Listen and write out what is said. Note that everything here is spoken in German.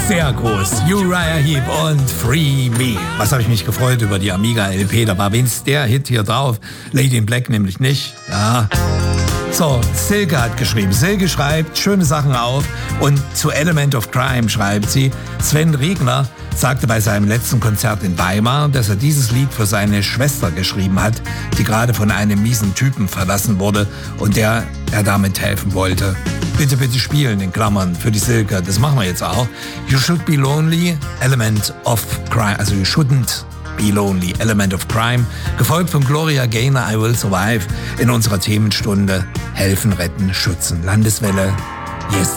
Sehr groß. Uriah Heep und Free Me. Was habe ich mich gefreut über die Amiga LP. Da war wenigstens der Hit hier drauf. Lady in Black nämlich nicht. Ja. So, Silke hat geschrieben. Silke schreibt schöne Sachen auf und zu Element of Crime schreibt sie: Sven Riegner sagte bei seinem letzten Konzert in Weimar, dass er dieses Lied für seine Schwester geschrieben hat, die gerade von einem miesen Typen verlassen wurde und der er damit helfen wollte. Bitte, bitte spielen, in Klammern, für die Silke. Das machen wir jetzt auch. You Should Be Lonely, Element of Crime. Also You Shouldn't Be Lonely, Element of Crime. Gefolgt von Gloria Gaynor, I Will Survive. In unserer Themenstunde Helfen, Retten, Schützen. Landeswelle. Yes.